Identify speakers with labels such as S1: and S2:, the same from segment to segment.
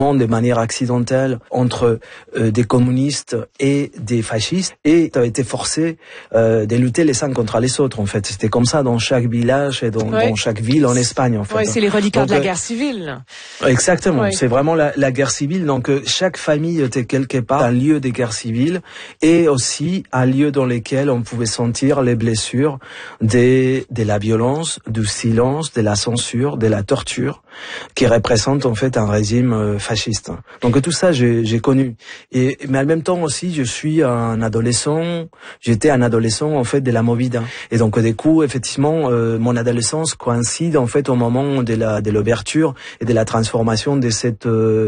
S1: de manière accidentelle entre des communistes et des fascistes, et a été forcé de lutter les uns contre les autres, en fait. C'était comme ça dans chaque village et dans chaque ville en Espagne, en fait.
S2: Oui, c'est les reliquats de la guerre civile.
S1: Exactement, c'est vraiment la guerre civile. Donc chaque famille était quelque part un lieu de guerre civile et aussi un lieu dans lequel on pouvait sentir les blessures de la violence, du silence, de la censure, de la torture, qui représente en fait un régime fasciste. Donc tout ça, j'ai connu. Mais en même temps aussi, j'étais un adolescent en fait de la Movida. Et donc du coup, effectivement, mon adolescence coïncide en fait au moment de l'ouverture et de la transformation de cette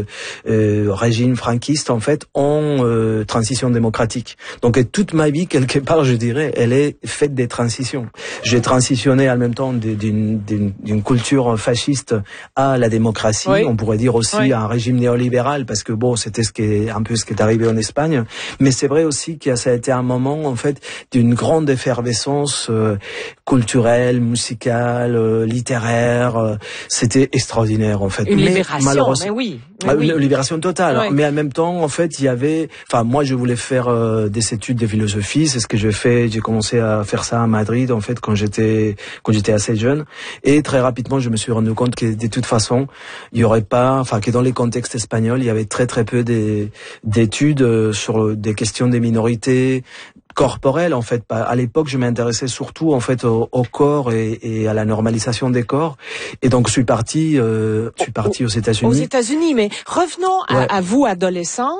S1: régime franquiste en fait en transition démocratique. Donc toute ma vie, quelque part, je dirais, elle est faite des transitions. J'ai transitionné en même temps d'une culture fasciste à la démocratie, on pourrait dire aussi à un régime néolibéral, parce que bon, c'était un peu ce qui est arrivé en Espagne. Mais c'est vrai aussi que ça a été un moment, en fait, d'une grande effervescence culturelle, musicale, littéraire. C'était extraordinaire, en fait.
S2: Une libération, mais oui.
S1: Une libération totale. Ouais. Mais en même temps, en fait, moi, je voulais faire des études de philosophie. C'est ce que j'ai fait. J'ai commencé à faire ça à Madrid, en fait, quand j'étais assez jeune. Et très rapidement, je me suis rendu compte que de toute façon, que dans les contextes espagnols, il y avait très très peu d'études sur des questions des minorités corporelles, en fait. À l'époque, je m'intéressais surtout en fait au corps et à la normalisation des corps. Et donc je suis parti aux États-Unis.
S2: Aux États-Unis, mais revenons à vous, adolescente.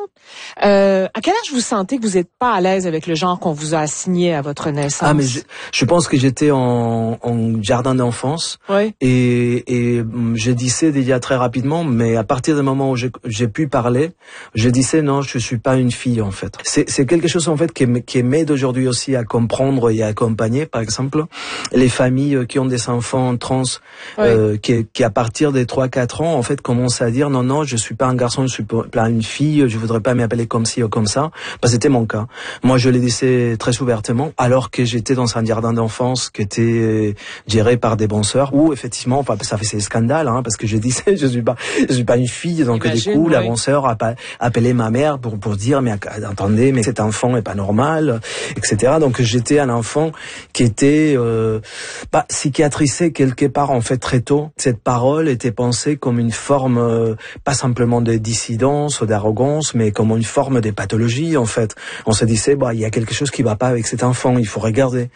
S2: À quel âge vous sentez que vous n'êtes pas à l'aise avec le genre qu'on vous a assigné à votre naissance?
S1: Ah, mais je pense que j'étais en jardin d'enfance. Et je disais déjà très rapidement, mais à partir du moment où j'ai pu parler, je disais non, je suis pas une fille, en fait. C'est quelque chose, en fait, qui m'aide aujourd'hui aussi à comprendre et à accompagner, par exemple, les familles qui ont des enfants trans, qui à partir des 3-4 ans, en fait, commencent à dire non, je suis pas un garçon, je suis pas une fille, je voudrais pas m'appeler comme ci ou comme ça. C'était mon cas. Moi, je le disais très ouvertement, alors que j'étais dans un jardin d'enfance qui était géré par des bonnes sœurs, où effectivement, ça fait ces scandales, parce que je disais, je suis pas une fille, donc du coup, la bonne sœur a appelé ma mère pour dire, mais attendez, mais cet enfant est pas normal, etc. Donc j'étais un enfant qui était psychiatrisé quelque part, en fait, très tôt. Cette parole était pensée comme une forme pas simplement de dissidence ou d'arrogance, mais comme une forme de pathologie, en fait. On se disait, il y a quelque chose qui va pas avec cet enfant, il faut regarder.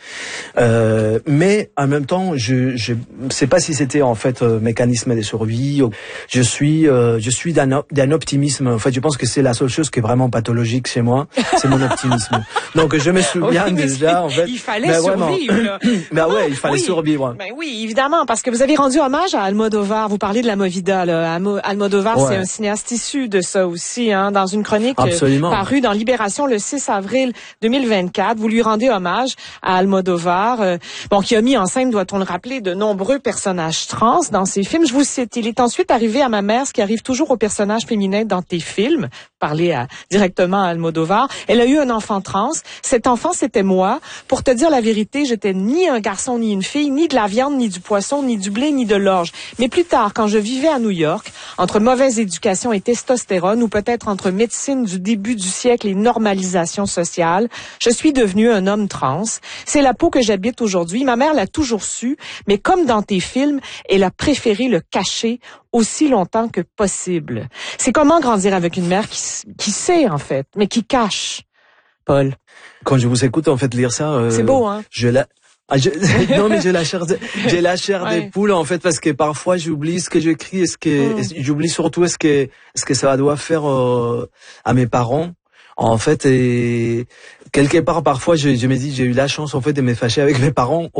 S1: Mais en même temps, je sais pas si c'était en fait mécanisme de survie. Je suis d'un optimisme. En fait, je pense que c'est la seule chose qui est vraiment pathologique chez moi, c'est mon optimisme. Donc je me souviens déjà, en fait.
S2: Il fallait survivre.
S1: Il fallait survivre.
S2: Ben oui, évidemment, parce que vous avez rendu hommage à Almodovar. Vous parlez de la Movida, là. Almodovar, c'est un cinéaste issu de ça aussi, dans une chronique parue dans Libération le 6 avril 2024. Vous lui rendez hommage à Almodovar, qui a mis en scène, doit-on le rappeler, de nombreux personnages trans dans ses films. Je vous cite, il est ensuite arrivé à ma mère, ce qui arrive toujours aux personnages féminins dans tes films. Parler directement à Almodovar. Elle a eu un enfant trans. Cet enfant, c'était moi. Pour te dire la vérité, j'étais ni un garçon ni une fille, ni de la viande, ni du poisson, ni du blé, ni de l'orge. Mais plus tard, quand je vivais à New York, entre mauvaise éducation et testostérone, ou peut-être entre médecine du début du siècle et normalisation sociale, je suis devenu un homme trans. C'est la peau que j'habite aujourd'hui. Ma mère l'a toujours su, mais comme dans tes films, elle a préféré le cacher aussi longtemps que possible. C'est comment grandir avec une mère qui sait, en fait, mais qui cache. Paul.
S1: Quand je vous écoute, en fait, lire ça...
S2: c'est beau, hein?
S1: Non, mais j'ai la chair des poules, en fait, parce que parfois j'oublie ce que j'écris, j'oublie surtout ce que ça doit faire à mes parents. En fait, et quelque part, parfois, je me dis, j'ai eu la chance, en fait, de me fâcher avec mes parents,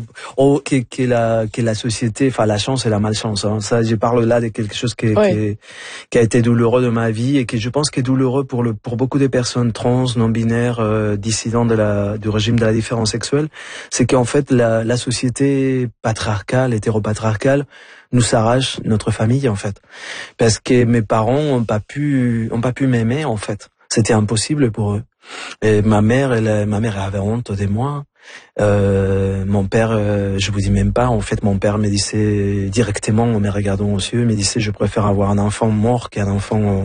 S1: que la société, enfin, la chance et la malchance, Ça, je parle là de quelque chose qui a été douloureux de ma vie et que je pense qui est douloureux pour beaucoup de personnes trans, non-binaires, dissidents du régime de la différence sexuelle. C'est qu'en fait, la société patriarcale, hétéropatriarcale, nous arrache notre famille, en fait. Parce que mes parents ont pas pu m'aimer, en fait. C'était impossible pour eux. Et ma mère avait honte de moi. Mon père, je vous dis même pas, en fait, mon père me disait directement, en me regardant aux yeux, me disait, je préfère avoir un enfant mort qu'un enfant